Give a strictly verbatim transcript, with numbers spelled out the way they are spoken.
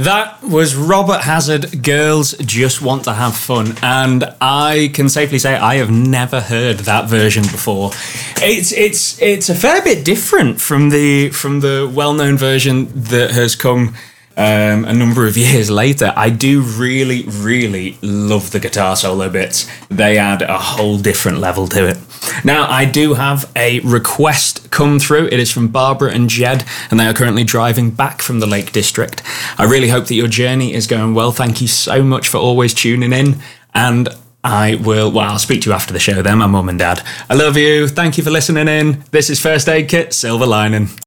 That was Robert Hazard, Girls Just Want to Have Fun, and I can safely say I have never heard that version before. It's it's it's a fair bit different from the from the well-known version that has come um, a number of years later. I do really, really love the guitar solo bits. They add a whole different level to it. Now, I do have a request come through. It is from Barbara and Jed, and they are currently driving back from the Lake District. I really hope that your journey is going well. Thank you so much for always tuning in, and I will, well, I'll speak to you after the show then, my mum and dad. I love you. Thank you for listening in. This is First Aid Kit, Silver Lining.